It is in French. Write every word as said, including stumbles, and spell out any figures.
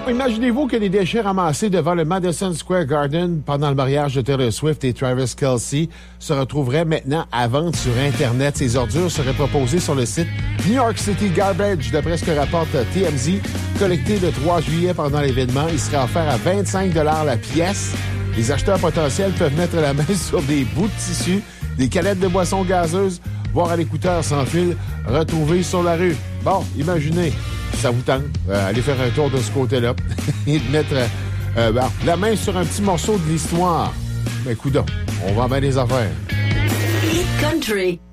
imaginez-vous que les déchets ramassés devant le Madison Square Garden pendant le mariage de Taylor Swift et Travis Kelce se retrouveraient maintenant à vendre sur Internet. Ces ordures seraient proposées sur le site New York City Garbage, d'après ce que rapporte T M Z. Collecté le trois juillet pendant l'événement, il serait offert à vingt-cinq dollars la pièce. Les acheteurs potentiels peuvent mettre la main sur des bouts de tissu, des canettes de boissons gazeuses, voire à l'écouteur sans fil, retrouvés sur la rue. Bon, imaginez, ça vous tente, euh, aller faire un tour de ce côté-là et de mettre euh, euh, ben, la main sur un petit morceau de l'histoire. Mais coudonc, on va bien les affaires. Hit Country.